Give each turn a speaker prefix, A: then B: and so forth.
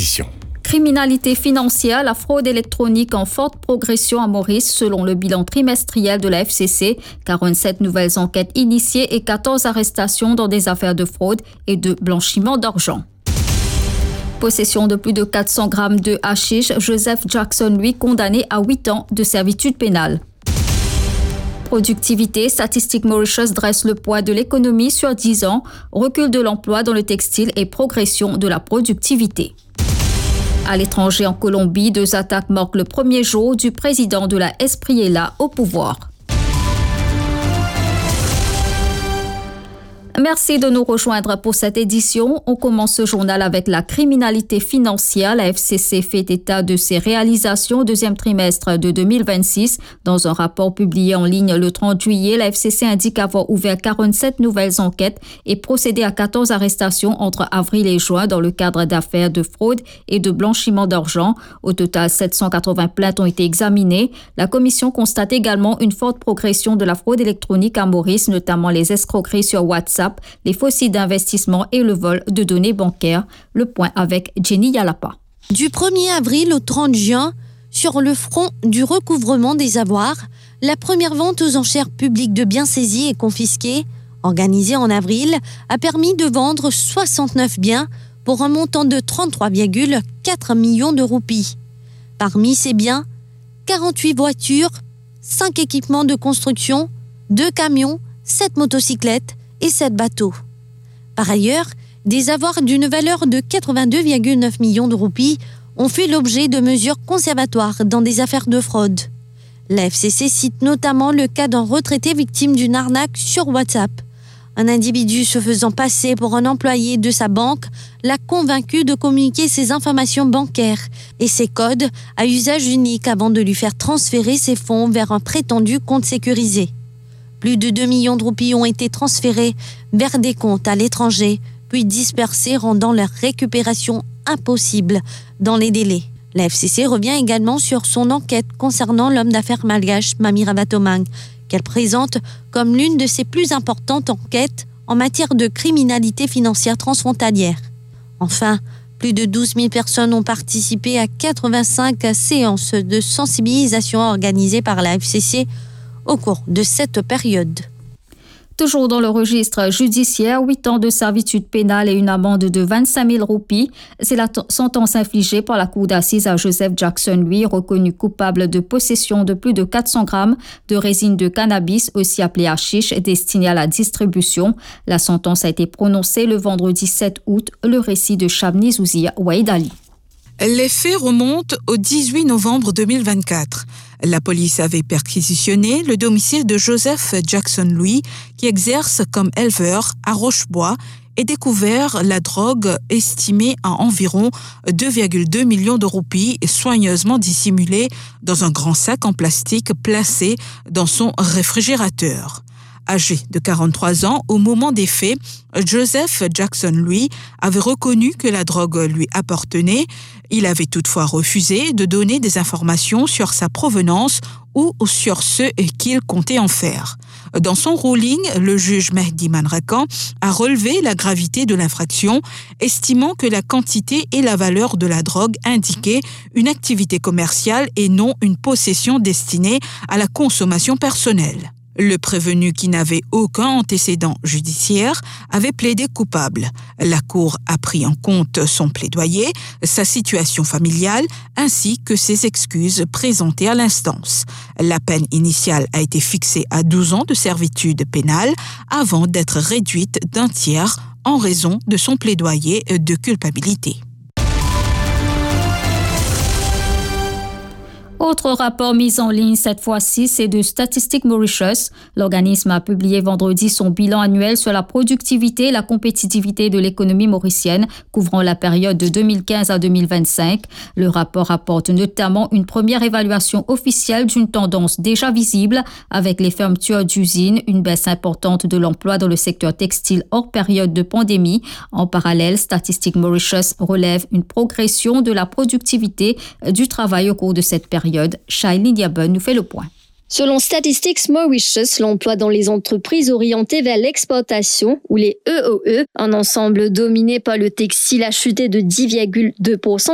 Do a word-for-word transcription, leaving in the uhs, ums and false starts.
A: édition.
B: Criminalité financière, la fraude électronique en forte progression à Maurice selon le bilan trimestriel de la F C C. quarante-sept nouvelles enquêtes initiées et quatorze arrestations dans des affaires de fraude et de blanchiment d'argent. Possession de plus de quatre cents grammes de hashish, Joseph Jackson, lui, condamné à huit ans de servitude pénale. Productivité, Statistique Mauritius dresse le poids de l'économie sur dix ans, recul de l'emploi dans le textile et progression de la productivité. À l'étranger, en Colombie, deux attaques marquent le premier jour du président de la Espriella au pouvoir. Merci de nous rejoindre pour cette édition. On commence ce journal avec la criminalité financière. La F C C fait état de ses réalisations au deuxième trimestre de deux mille vingt-six. Dans un rapport publié en ligne le trente juillet, la F C C indique avoir ouvert quarante-sept nouvelles enquêtes et procédé à quatorze arrestations entre avril et juin dans le cadre d'affaires de fraude et de blanchiment d'argent. Au total, sept cent quatre-vingts plaintes ont été examinées. La commission constate également une forte progression de la fraude électronique à Maurice, notamment les escroqueries sur WhatsApp, les faux sites d'investissement et le vol de données bancaires. Le point avec Jenny Yalapa.
C: Du premier avril au trente juin, sur le front du recouvrement des avoirs, la première vente aux enchères publiques de biens saisis et confisqués, organisée en avril, a permis de vendre soixante-neuf biens pour un montant de trente-trois virgule quatre millions de roupies. Parmi ces biens, quarante-huit voitures, cinq équipements de construction, deux camions, sept motocyclettes et sept bateaux. Par ailleurs, des avoirs d'une valeur de quatre-vingt-deux virgule neuf millions de roupies ont fait l'objet de mesures conservatoires dans des affaires de fraude. La F C C cite notamment le cas d'un retraité victime d'une arnaque sur WhatsApp. Un individu se faisant passer pour un employé de sa banque l'a convaincu de communiquer ses informations bancaires et ses codes à usage unique avant de lui faire transférer ses fonds vers un prétendu compte sécurisé. Plus de deux millions de roupies ont été transférés vers des comptes à l'étranger, puis dispersés, rendant leur récupération impossible dans les délais. La F C C revient également sur son enquête concernant l'homme d'affaires malgache Mamira Batomang, qu'elle présente comme l'une de ses plus importantes enquêtes en matière de criminalité financière transfrontalière. Enfin, plus de douze mille personnes ont participé à quatre-vingt-cinq séances de sensibilisation organisées par la F C C au cours de cette période.
B: Toujours dans le registre judiciaire, huit ans de servitude pénale et une amende de vingt-cinq mille roupies. C'est la t- sentence infligée par la cour d'assises à Joseph Jackson, lui, reconnu coupable de possession de plus de quatre cents grammes de résine de cannabis, aussi appelée hashish, destinée à la distribution. La sentence a été prononcée le vendredi sept août. Le récit de Shabni Zouzia Ouaïdali.
D: Les faits remontent au dix-huit novembre deux mille vingt-quatre. La police avait perquisitionné le domicile de Joseph Jackson Louis, qui exerce comme éleveur à Rochebois, et découvert la drogue estimée à environ deux virgule deux millions de roupies, soigneusement dissimulée dans un grand sac en plastique placé dans son réfrigérateur. Âgé de quarante-trois ans, au moment des faits, Joseph Jackson, lui, avait reconnu que la drogue lui appartenait. Il avait toutefois refusé de donner des informations sur sa provenance ou sur ce qu'il comptait en faire. Dans son ruling, le juge Mehdi Manrakan a relevé la gravité de l'infraction, estimant que la quantité et la valeur de la drogue indiquaient une activité commerciale et non une possession destinée à la consommation personnelle. Le prévenu, qui n'avait aucun antécédent judiciaire, avait plaidé coupable. La Cour a pris en compte son plaidoyer, sa situation familiale, ainsi que ses excuses présentées à l'instance. La peine initiale a été fixée à douze ans de servitude pénale avant d'être réduite d'un tiers en raison de son plaidoyer de culpabilité.
B: Autre rapport mis en ligne cette fois-ci, c'est de Statistique Mauritius. L'organisme a publié vendredi son bilan annuel sur la productivité et la compétitivité de l'économie mauricienne, couvrant la période de deux mille quinze à deux mille vingt-cinq. Le rapport apporte notamment une première évaluation officielle d'une tendance déjà visible, avec les fermetures d'usines, une baisse importante de l'emploi dans le secteur textile hors période de pandémie. En parallèle, Statistique Mauritius relève une progression de la productivité du travail au cours de cette période. Shailene Diaben nous fait le point.
E: Selon Statistics Mauritius, l'emploi dans les entreprises orientées vers l'exportation, ou les E O E, un ensemble dominé par le textile, a chuté de dix virgule deux pour cent